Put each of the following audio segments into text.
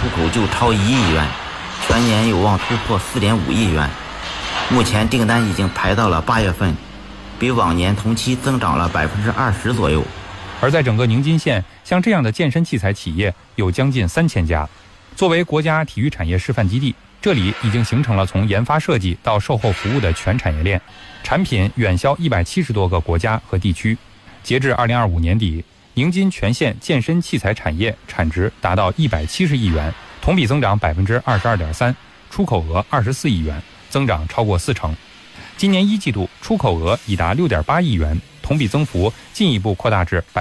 出口就超1亿元，全年有望突破4.5亿元。目前订单已经排到了8月份，比往年同期增长了20%左右。 而在整个宁津县，像这样的健身器材企业有将近3000家。作为国家体育产业示范基地，这里已经形成了从研发设计到售后服务的全产业链，产品远销170多个国家和地区。截至2025年底，宁津全县健身器材产业产值达到170亿元，同比增长22.3%，出口额24亿元，增长超过40%。今年1季度出口额已达6.8亿元，同比增幅进一步扩大至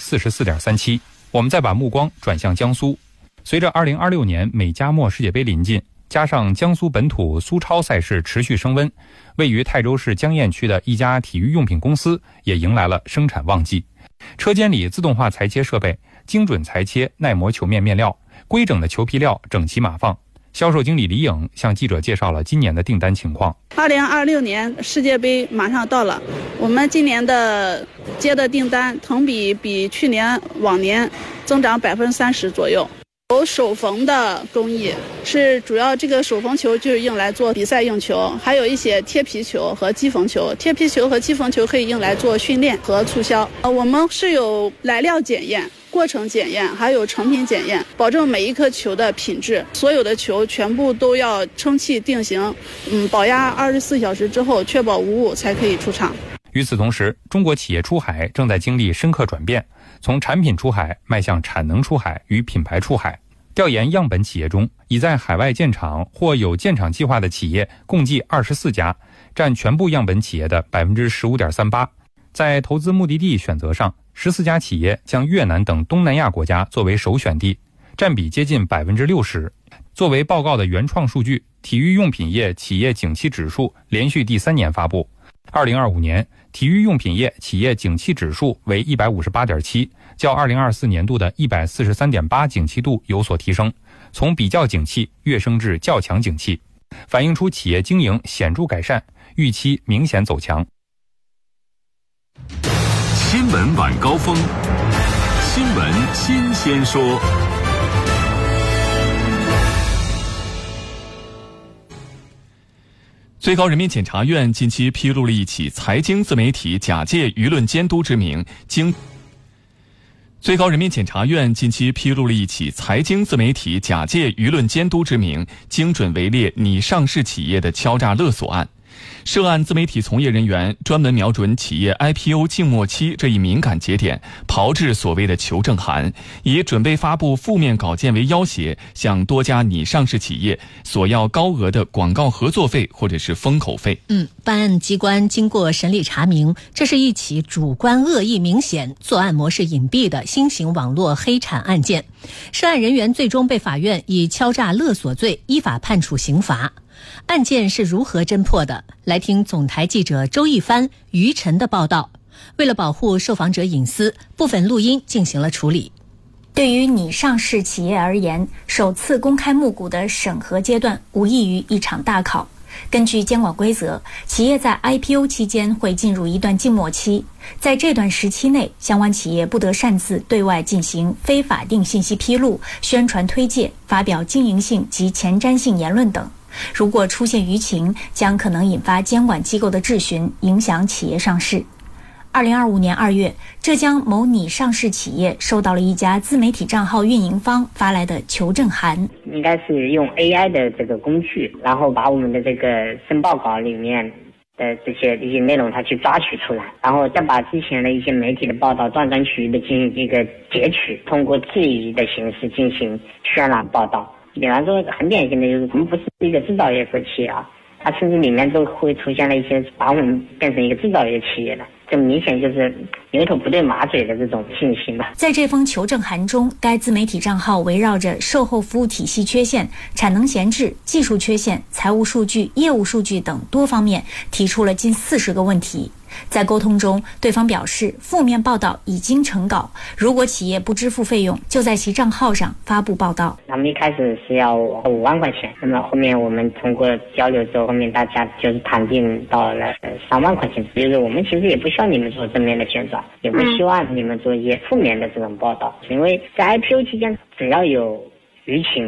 44.37%。我们再把目光转向江苏，随着2026年美加墨世界杯临近，加上江苏本土苏超赛事持续升温，位于泰州市江堰区的一家体育用品公司也迎来了生产旺季。车间里自动化裁切设备，精准裁切耐磨球面面料，规整的球皮料整齐码放。销售经理李颖向记者介绍了今年的订单情况。 2026年世界杯马上到了，我们今年的接的订单同比去年往年增长30%左右。有手缝的工艺，是主要这个手缝球就是用来做比赛用球，还有一些贴皮球和机缝球。贴皮球和机缝球可以用来做训练和促销。我们是有来料检验、过程检验，还有成品检验，保证每一颗球的品质。所有的球全部都要称气定型，保压24小时之后，确保无误才可以出厂。 与此同时，中国企业出海正在经历深刻转变，从产品出海迈向产能出海与品牌出海。调研样本企业中，已在海外建厂或有建厂计划的企业共计24家，占全部样本企业的15.38%。在投资目的地选择上，14家企业将越南等东南亚国家作为首选地，占比接近60%。作为报告的原创数据，体育用品业企业景气指数连续第3年发布。2025年，体育用品业企业景气指数为158.7，较2024年度的143.8景气度有所提升，从比较景气跃升至较强景气，反映出企业经营显著改善，预期明显走强。 新闻晚高峰，新闻新鲜说。最高人民检察院近期披露了一起财经自媒体假借舆论监督之名，最高人民检察院近期披露了一起财经自媒体假借舆论监督之名，精准围猎拟上市企业的敲诈勒索案。涉案自媒体从业人员专门瞄准企业 IPO 静默期这一敏感节点，炮制所谓的求证函，以准备发布负面稿件为要挟，向多家拟上市企业索要高额的广告合作费或者是封口费。 办案机关经过审理查明，这是一起主观恶意明显、作案模式隐蔽的新型网络黑产案件。涉案人员最终被法院以敲诈勒索罪依法判处刑罚。案件是如何侦破的？来听总台记者周一帆、于晨的报道。为了保护受访者隐私，部分录音进行了处理。 对于拟上市企业而言，首次公开募股的审核阶段无异于一场大考。根据监管规则，企业在 IPO 期间会进入一段静默期，在这段时期内，相关企业不得擅自对外进行非法定信息披露、宣传推介、发表经营性及前瞻性言论等。如果出现舆情，将可能引发监管机构的质询，影响企业上市。2025年2月，浙江某拟上市企业收到了一家自媒体账号运营方发来的求证函， 应该是用 AI 的这个工具，然后把我们的这个申报稿里面的这些内容它去抓取出来，然后再把之前的一些媒体的报道断章取义的进行一个截取，通过质疑的形式进行渲染报道。比方说很典型的就是我们不是一个制造业国企啊，它甚至里面都会出现了一些把我们变成一个制造业企业的，这明显就是牛头不对马嘴的这种信息嘛。 在这封求证函中，该自媒体账号围绕着售后服务体系缺陷、产能闲置、技术缺陷、财务数据、业务数据等多方面提出了近40个问题。在沟通中，对方表示负面报道已经成稿，如果企业不支付费用，就在其账号上发布报道。 他们一开始是要5万块钱，那么后面我们通过交流之后，后面大家就是谈定到了3万块钱。就是我们其实也不需要你们做正面的宣传，也不希望你们做一些负面的这种报道，因为在 IPO 期间只要有舆情